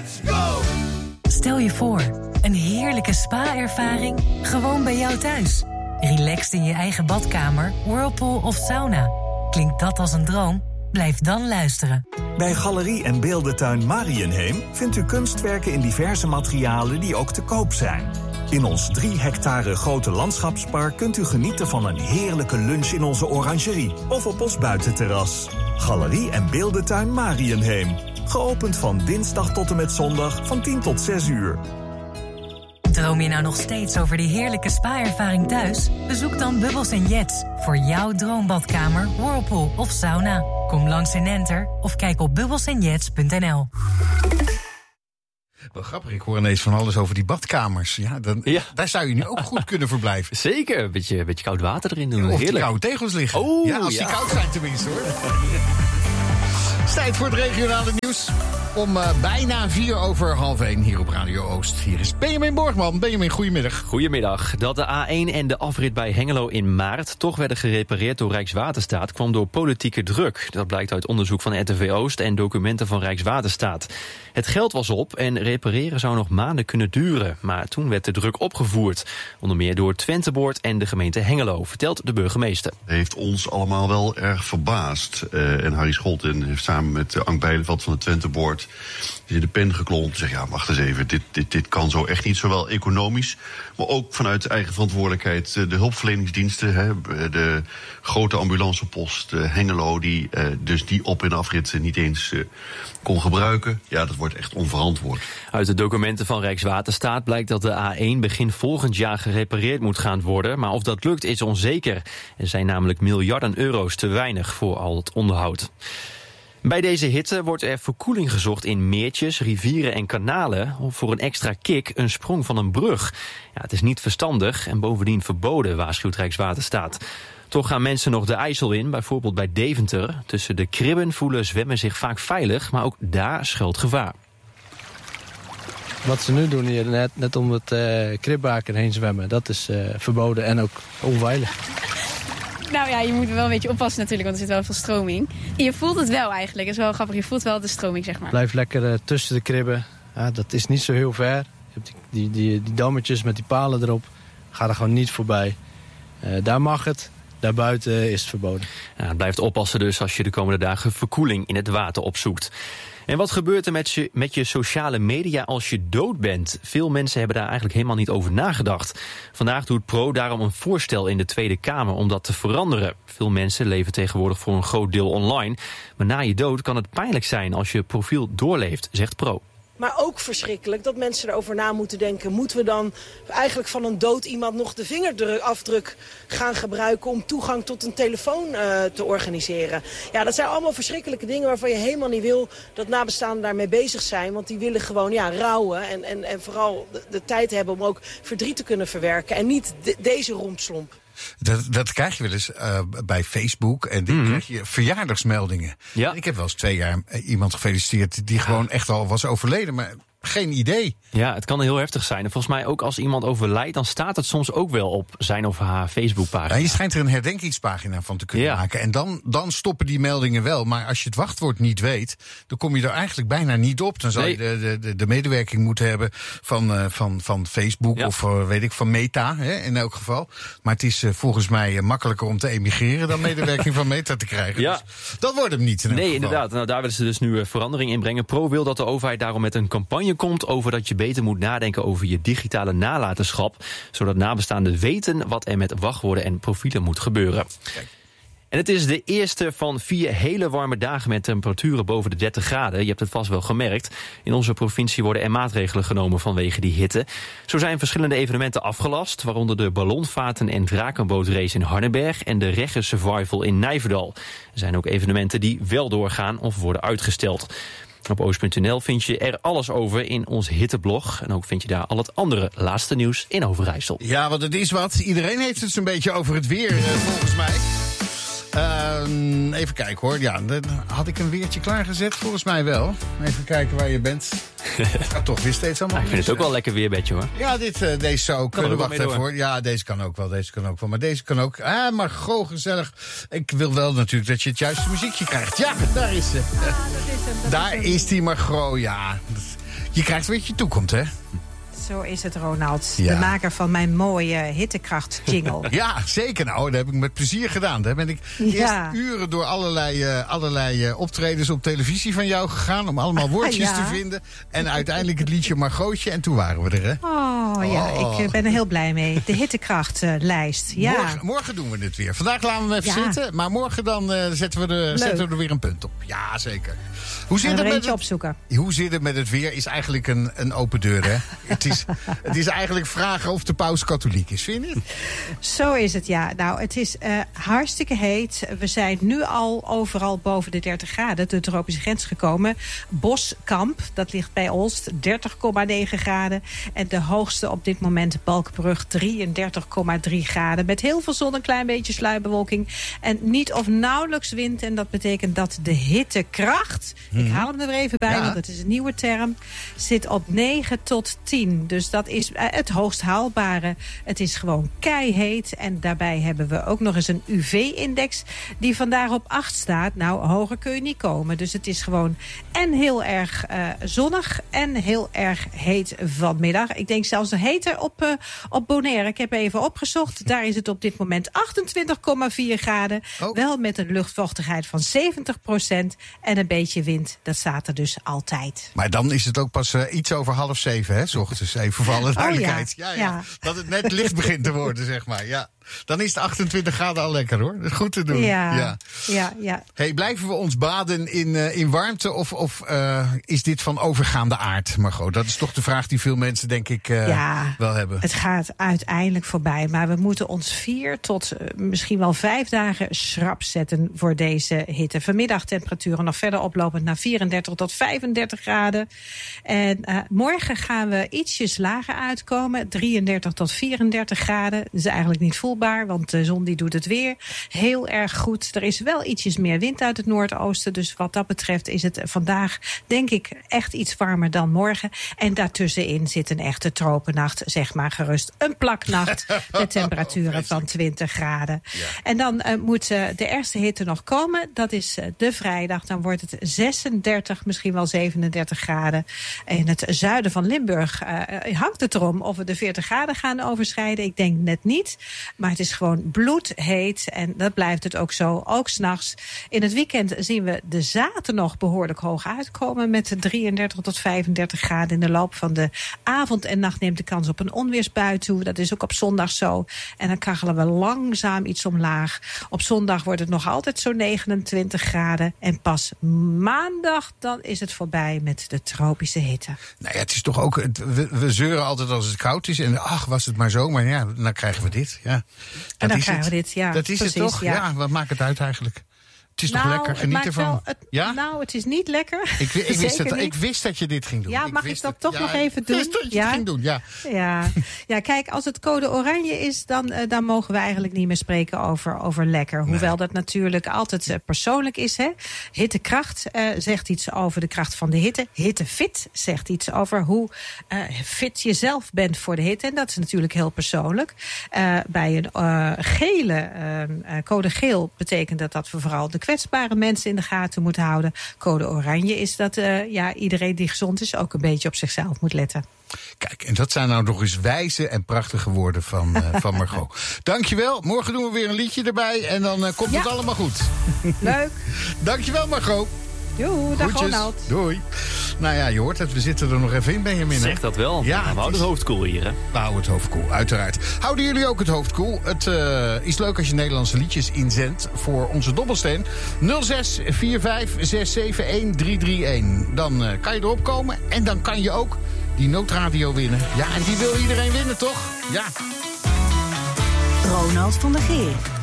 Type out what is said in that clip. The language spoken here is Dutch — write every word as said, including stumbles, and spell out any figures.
Let's go! Stel je voor, een heerlijke spa-ervaring gewoon bij jou thuis. Relaxed in je eigen badkamer, whirlpool of sauna. Klinkt dat als een droom? Blijf dan luisteren. Bij Galerie en Beeldentuin Mariënheem vindt u kunstwerken in diverse materialen die ook te koop zijn. In ons drie hectare grote landschapspark kunt u genieten van een heerlijke lunch in onze orangerie of op ons buitenterras. Galerie en Beeldentuin Mariënheem. Geopend van dinsdag tot en met zondag van tien tot zes uur. Droom je nou nog steeds over die heerlijke spa-ervaring thuis? Bezoek dan Bubbles and Jets voor jouw droombadkamer, whirlpool of sauna. Kom langs in Enter of kijk op bubbles and jets punt n l. Wel grappig, ik hoor ineens van alles over die badkamers. Ja, dan, ja. Daar zou je nu ook goed kunnen verblijven. Zeker, een beetje, een beetje koud water erin doen. Of Heerlijk. die koude tegels liggen. Oh, ja, als ja. die koud zijn tenminste hoor. Het is tijd voor het regionale nieuws. Om uh, bijna vier over half één hier op Radio Oost. Hier is Benjamin Borgman. Benjamin, goedemiddag. Goedemiddag. Dat de A één en de afrit bij Hengelo in maart toch werden gerepareerd door Rijkswaterstaat kwam door politieke druk. Dat blijkt uit onderzoek van R T V Oost en documenten van Rijkswaterstaat. Het geld was op en repareren zou nog maanden kunnen duren. Maar toen werd de druk opgevoerd. Onder meer door Twenteboard en de gemeente Hengelo, vertelt de burgemeester. Het heeft ons allemaal wel erg verbaasd. Uh, en Harry Scholten heeft samen met uh, Ank Bijleveld van de Twenteboard is in de pen geklommen om te zeggen, ja, wacht eens even, dit, dit, dit kan zo echt niet, zowel economisch, maar ook vanuit eigen verantwoordelijkheid. De hulpverleningsdiensten, hè, de grote ambulancepost uh, Hengelo, die uh, dus die op- en afrit niet eens uh, kon gebruiken. Ja, dat wordt echt onverantwoord. Uit de documenten van Rijkswaterstaat blijkt dat de A één begin volgend jaar gerepareerd moet gaan worden, maar of dat lukt is onzeker. Er zijn namelijk miljarden euro's te weinig voor al het onderhoud. Bij deze hitte wordt er verkoeling gezocht in meertjes, rivieren en kanalen, of voor een extra kick een sprong van een brug. Ja, het is niet verstandig en bovendien verboden, waarschuwt Rijkswaterstaat. Toch gaan mensen nog de IJssel in, bijvoorbeeld bij Deventer. Tussen de kribben voelen zwemmen zich vaak veilig, maar ook daar schuilt gevaar. Wat ze nu doen hier, net, net om het uh, kribbaken heen zwemmen, dat is uh, verboden en ook onveilig. Nou ja, je moet wel een beetje oppassen natuurlijk, want er zit wel veel stroming. Je voelt het wel eigenlijk, dat is wel grappig. Je voelt wel de stroming, zeg maar. Blijf lekker uh, tussen de kribben. Ja, dat is niet zo heel ver. Je hebt die, die, die, die dammetjes met die palen erop. Ga er gewoon niet voorbij. Uh, daar mag het. Daarbuiten uh, is het verboden. Ja, het blijft oppassen dus als je de komende dagen verkoeling in het water opzoekt. En wat gebeurt er met je, met je sociale media als je dood bent? Veel mensen hebben daar eigenlijk helemaal niet over nagedacht. Vandaag doet Pro daarom een voorstel in de Tweede Kamer om dat te veranderen. Veel mensen leven tegenwoordig voor een groot deel online. Maar na je dood kan het pijnlijk zijn als je profiel doorleeft, zegt Pro. Maar ook verschrikkelijk dat mensen erover na moeten denken. Moeten we dan eigenlijk van een dood iemand nog de vingerafdruk gaan gebruiken om toegang tot een telefoon uh, te organiseren? Ja, dat zijn allemaal verschrikkelijke dingen waarvan je helemaal niet wil dat nabestaanden daarmee bezig zijn. Want die willen gewoon ja, rouwen en, en, en vooral de, de tijd hebben om ook verdriet te kunnen verwerken. En niet de, deze rompslomp. Dat, dat krijg je wel eens uh, bij Facebook. En dan mm-hmm. krijg je verjaardagsmeldingen. Ja. Ik heb wel eens twee jaar iemand gefeliciteerd die gewoon echt al was overleden. Maar geen idee. Ja, het kan heel heftig zijn. En volgens mij ook als iemand overlijdt, dan staat het soms ook wel op zijn of haar Facebookpagina. Ja, je schijnt er een herdenkingspagina van te kunnen ja. maken. En dan, dan stoppen die meldingen wel. Maar als je het wachtwoord niet weet, dan kom je er eigenlijk bijna niet op. Dan zou nee. je de, de, de medewerking moeten hebben van, uh, van, van Facebook ja. of uh, weet ik, van Meta, hè, in elk geval. Maar het is uh, volgens mij uh, makkelijker om te emigreren dan medewerking van Meta te krijgen. Ja. Dus dat wordt hem niet in elk Nee, geval. inderdaad. Nou, daar willen ze dus nu uh, verandering in brengen. Pro wil dat de overheid daarom met een campagne komt over dat je beter moet nadenken over je digitale nalatenschap, zodat nabestaanden weten wat er met wachtwoorden en profielen moet gebeuren. Kijk. En het is de eerste van vier hele warme dagen met temperaturen boven de dertig graden. Je hebt het vast wel gemerkt. In onze provincie worden er maatregelen genomen vanwege die hitte. Zo zijn verschillende evenementen afgelast, waaronder de ballonvaarten en drakenbootrace in Hardenberg en de Regge Survival in Nijverdal. Er zijn ook evenementen die wel doorgaan of worden uitgesteld. Op oost punt n l vind je er alles over in ons hitteblog. En ook vind je daar al het andere laatste nieuws in Overijssel. Ja, want het is wat. Iedereen heeft het zo'n beetje over het weer, uh, volgens mij. Uh, even kijken hoor. Ja, dan had ik een weertje klaargezet? Volgens mij wel. Even kijken waar je bent. Het gaat toch weer steeds allemaal. Ja, ik vind het ook wel een lekker weerbedje hoor. Ja, dit, uh, deze zou kan kunnen. Wacht even hoor. Ja, deze kan ook wel. Deze kan ook wel. Maar deze kan ook. Ah, Margot, gezellig. Ik wil wel natuurlijk dat je het juiste muziekje krijgt. Ja, daar is ze. Ah, dat is hem, dat daar is, is die Margot, ja. Je krijgt wat je toekomt, hè? Zo is het, Ronald. Ja. De maker van mijn mooie hittekracht-jingle. Ja, zeker. Nou, dat heb ik met plezier gedaan. Daar ben ik Ja. eerst uren door allerlei, uh, allerlei uh, optredens op televisie van jou gegaan... om allemaal woordjes Ja. te vinden. En uiteindelijk het liedje Margootje. En toen waren we er, hè? Oh ja, Oh. ik uh, ben er heel blij mee. De hittekrachtlijst. Ja. Morgen, morgen doen we het weer. Vandaag laten we hem even Ja. zitten. Maar morgen dan uh, zetten, we de, zetten we er weer een punt op. Ja, zeker. Hoe zit, Gaan we het er met eentje het, opzoeken. hoe zit het met het weer? Is eigenlijk een, een open deur, hè? het, is, het is eigenlijk vragen of de paus katholiek is, vind je? Zo is het, ja. Nou, het is uh, hartstikke heet. We zijn nu al overal boven de dertig graden, de tropische grens gekomen. Boskamp, dat ligt bij Olst, dertig komma negen graden. En de hoogste op dit moment, Balkenbrug, drieëndertig komma drie graden. Met heel veel zon, een klein beetje sluierbewolking. En niet of nauwelijks wind. En dat betekent dat de hittekracht, mm-hmm. ik haal hem er even bij, ja. want het is een nieuwe term, zit op negen tot tien. Dus dat is uh, het hoogst haalbare. Het is gewoon keiheet. En daarbij hebben we ook nog eens een U V-index die vandaag op acht staat. Nou, hoger kun je niet komen. Dus het is gewoon en heel erg uh, zonnig en heel erg heet vanmiddag. Ik denk zelfs heter op, uh, op Bonaire. Ik heb even opgezocht. Daar is het op dit moment achtentwintig komma vier graden. Oh. Wel met een luchtvochtigheid van zeventig procent en een beetje wind. Dat staat er dus altijd. Maar dan is het ook pas uh, iets over half zeven, hè? 's Ochtends even voor alle duidelijkheid. Oh, ja. Ja, ja. Ja. Dat het net licht begint te worden, zeg maar. Ja. Dan is de achtentwintig graden al lekker, hoor. Goed te doen. Ja, ja. ja, ja. Hey, blijven we ons baden in, uh, in warmte of, of uh, is dit van overgaande aard, Margot? Dat is toch de vraag die veel mensen, denk ik, uh, ja, wel hebben. Het gaat uiteindelijk voorbij. Maar we moeten ons vier tot uh, misschien wel vijf dagen schrap zetten voor deze hitte. Vanmiddag temperaturen nog verder oplopend naar vierendertig tot vijfendertig graden. En uh, morgen gaan we ietsjes lager uitkomen. drieëndertig tot vierendertig graden. Dat is eigenlijk niet voelbaar. Want de zon die doet het weer heel erg goed. Er is wel ietsjes meer wind uit het noordoosten. Dus wat dat betreft is het vandaag, denk ik, echt iets warmer dan morgen. En daartussenin zit een echte tropennacht. Zeg maar gerust een plaknacht. Met temperaturen van twintig graden. Ja. En dan uh, moet uh, de eerste hitte nog komen. Dat is uh, de vrijdag. Dan wordt het zesendertig, misschien wel zevenendertig graden. In het zuiden van Limburg uh, hangt het erom of we de veertig graden gaan overschrijden. Ik denk net niet. Maar het is gewoon bloedheet en dat blijft het ook zo, ook 's nachts. In het weekend zien we de zaten nog behoorlijk hoog uitkomen met drieëndertig tot vijfendertig graden. In de loop van de avond en nacht neemt de kans op een onweersbui toe. Dat is ook op zondag zo. En dan kachelen we langzaam iets omlaag. Op zondag wordt het nog altijd zo'n negenentwintig graden. En pas maandag, dan is het voorbij met de tropische hitte. Nou ja, het is toch ook, we, we zeuren altijd als het koud is. En ach, was het maar zo. Maar ja, dan krijgen we dit. Ja. En dat dan is krijgen het. we dit, ja. Dat is precies, het toch? Ja. ja, wat maakt het uit eigenlijk? Het is nou, toch lekker, geniet ervan. Wel, het, ja? Nou, het is niet lekker. Ik, ik, wist het, ik wist dat je dit ging doen. Ja, ik mag ik dat het. toch ja, nog even doen? Ik wist dat je ja? het ging doen, ja. Ja. ja, kijk, als het code oranje is, dan, uh, dan mogen we eigenlijk niet meer spreken over, over lekker. Hoewel nee. dat natuurlijk altijd uh, persoonlijk is. Hè? Hittekracht uh, zegt iets over de kracht van de hitte. Hittefit zegt iets over hoe uh, fit je zelf bent voor de hitte. En dat is natuurlijk heel persoonlijk. Uh, bij een uh, gele uh, code geel betekent dat dat we vooral de kwetsbare mensen in de gaten moeten houden. Code oranje is dat uh, ja, iedereen die gezond is ook een beetje op zichzelf moet letten. Kijk, en dat zijn nou nog eens wijze en prachtige woorden van, uh, van Margot. Dankjewel. Morgen doen we weer een liedje erbij en dan uh, komt ja. het allemaal goed. Leuk. Dankjewel, Margot. Joe, dag Ronald. Doei. Nou ja, je hoort het, we zitten er nog even in, Benjamin. Zeg dat wel. Ja, nou, we houden het hoofd koel hier, hè? We houden het hoofd koel, uiteraard. Houden jullie ook het hoofd koel? Het uh, is leuk als je Nederlandse liedjes inzendt voor onze dobbelsteen. nul zes vier vijf zes zeven een drie drie een. Dan uh, kan je erop komen en dan kan je ook die noodradio winnen. Ja, en die wil iedereen winnen, toch? Ja. Ronald van der Geer.